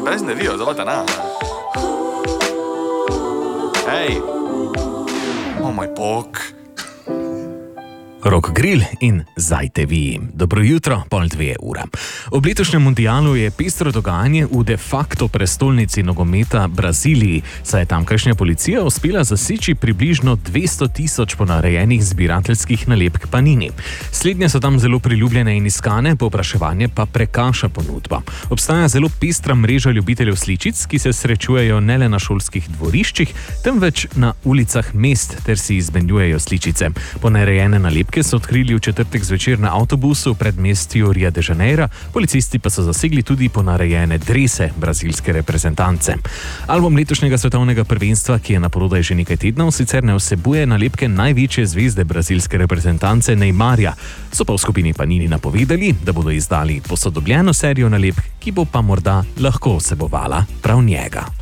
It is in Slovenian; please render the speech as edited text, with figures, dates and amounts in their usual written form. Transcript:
白的video，怎么打那？Hej! Oh moj bog! Rok Grill in Zajte vi. Dobro jutro, 1:30. Ob letošnjem mundialu je pestro dogajanje v de facto prestolnici nogometa Braziliji, saj je tamkajšnja policija uspela zaseči približno 200.000 ponarejenih zbirateljskih nalepk Panini. Slednje so tam zelo priljubljene in iskane, povpraševanje pa prekaša ponudba. Obstaja zelo pestra mreža ljubiteljev sličic, ki se srečujejo ne le na šolskih dvoriščih, temveč na ulicah mest ter si izmenjujejo sličice. Ponarejene nalepke so odkrili v četrtek zvečer na avtobusu v predmestju Rio de Janeiro, policisti pa so zasegli tudi ponarejene drese brazilske reprezentance. Album letošnjega svetovnega prvenstva, ki je na prodaj že nekaj tednov, sicer ne vsebuje nalepke največje zvezde brazilske reprezentance Neymarja. So pa v skupini Panini napovedali, da bodo izdali posodobljeno serijo nalepk, ki bo pa morda lahko vsebovala prav njega.